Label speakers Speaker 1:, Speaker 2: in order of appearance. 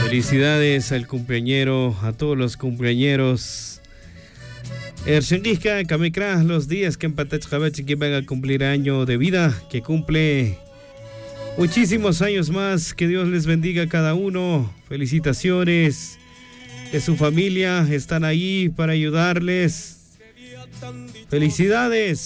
Speaker 1: Felicidades al cumpleañero, a todos los cumpleañeros. Ersenguisca, Kamikra, los días que empatach que van a cumplir año de vida, que cumple muchísimos años más. Que Dios les bendiga a cada uno. Felicitaciones. Que su familia están ahí para ayudarles. Felicidades.